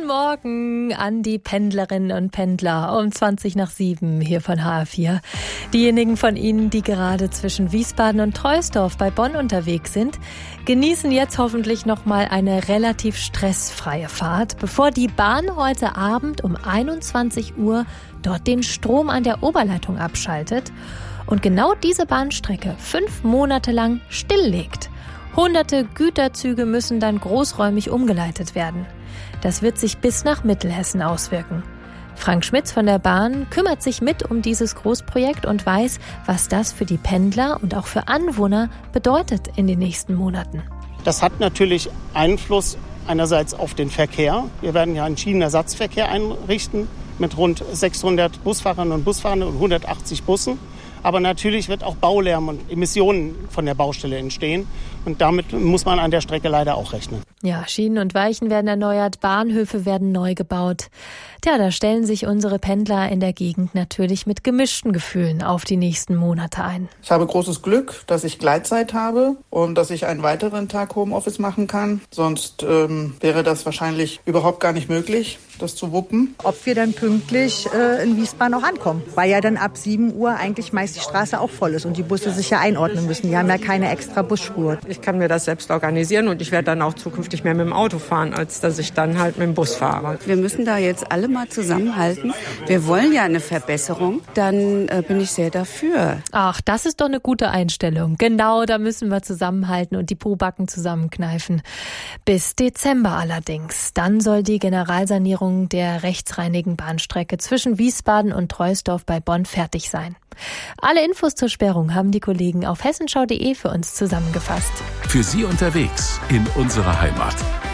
Guten Morgen an die Pendlerinnen und Pendler um 7:20 hier von HR4. Diejenigen von Ihnen, die gerade zwischen Wiesbaden und Troisdorf bei Bonn unterwegs sind, genießen jetzt hoffentlich noch mal eine relativ stressfreie Fahrt, bevor die Bahn heute Abend um 21 Uhr dort den Strom an der Oberleitung abschaltet und genau diese Bahnstrecke 5 Monate lang stilllegt. Hunderte Güterzüge müssen dann großräumig umgeleitet werden. Das wird sich bis nach Mittelhessen auswirken. Frank Schmitz von der Bahn kümmert sich mit um dieses Großprojekt und weiß, was das für die Pendler und auch für Anwohner bedeutet in den nächsten Monaten. Das hat natürlich Einfluss einerseits auf den Verkehr. Wir werden ja einen Schienenersatzverkehr einrichten mit rund 600 Busfahrerinnen und Busfahrern und 180 Bussen. Aber natürlich wird auch Baulärm und Emissionen von der Baustelle entstehen. Und damit muss man an der Strecke leider auch rechnen. Ja, Schienen und Weichen werden erneuert, Bahnhöfe werden neu gebaut. Tja, da stellen sich unsere Pendler in der Gegend natürlich mit gemischten Gefühlen auf die nächsten Monate ein. Ich habe großes Glück, dass ich Gleitzeit habe und dass ich einen weiteren Tag Homeoffice machen kann. Sonst wäre das wahrscheinlich überhaupt gar nicht möglich, das zu wuppen. Ob wir dann pünktlich in Wiesbaden auch ankommen, weil ja dann ab 7 Uhr eigentlich meist die Straße auch voll ist und die Busse sich ja einordnen müssen. Die haben ja keine extra Busspur. Ich kann mir das selbst organisieren und ich werde dann auch zukünftig mehr mit dem Auto fahren, als dass ich dann halt mit dem Bus fahre. Wir müssen da jetzt alle mal zusammenhalten. Wir wollen ja eine Verbesserung. Dann bin ich sehr dafür. Ach, das ist doch eine gute Einstellung. Genau, da müssen wir zusammenhalten und die Pobacken zusammenkneifen. Bis Dezember allerdings. Dann soll die Generalsanierung der rechtsreinigen Bahnstrecke zwischen Wiesbaden und Troisdorf bei Bonn fertig sein. Alle Infos zur Sperrung haben die Kollegen auf hessenschau.de für uns zusammengefasst. Für Sie unterwegs in unserer Heimat.